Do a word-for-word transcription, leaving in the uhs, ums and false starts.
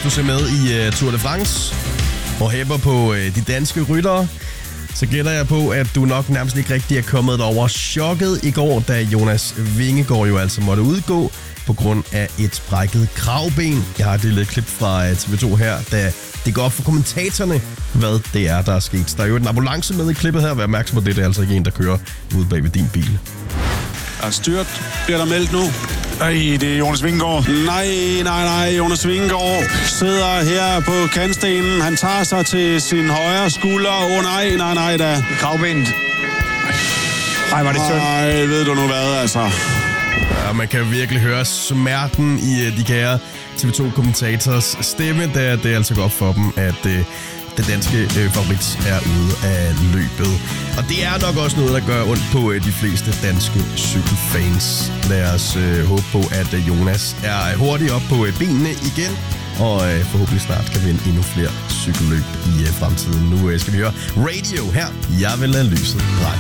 du ser med i uh, Tour de France og hæpper på uh, de danske ryttere, så gætter jeg på, at du nok nærmest ikke rigtig er kommet over chokket i går, da Jonas Vingegaard jo altså måtte udgå på grund af et brækket kravben. Jeg har et lille klip fra T V to her, da det går op for kommentatorerne, hvad det er, der er sket. Der er jo en ambulance med i klippet her. Vær opmærksom på det, det er altså ikke en, der kører ude bag ved din bil. Er styrt, bliver der meldt nu? Ej, det er Jonas Vingegaard. Nej, nej, nej. Jonas Vingegaard sidder her på kantstenen. Han tager sig til sin højre skulder. Åh oh, nej, nej, nej da. Kravbenet. Ej, var det synd. Nej, ved du nu hvad, altså. Ja, man kan virkelig høre smerten i de kære T V to-kommentators stemme, da det altså går op for dem, at øh, den danske øh, favorit er ude af løbet. Og det er nok også noget, der gør ondt på øh, de fleste danske cykelfans. Lad os øh, håbe på, at øh, Jonas er hurtigt op på øh, benene igen, og øh, forhåbentlig snart kan vinde endnu flere cykelløb i øh, fremtiden. Nu øh, skal vi høre Radio her. Jeg vil lade lyset dreje.